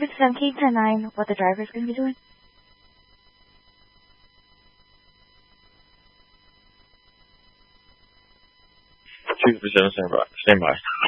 System K-10-9, what the driver's going to be doing? Stand by.